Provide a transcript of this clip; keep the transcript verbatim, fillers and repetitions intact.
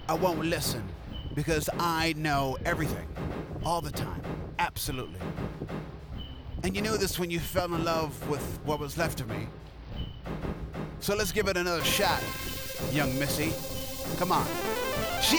I won't listen because I know everything all the time. Absolutely. And you knew this when you fell in love with what was left of me. So let's give it another shot, young Missy. Come on.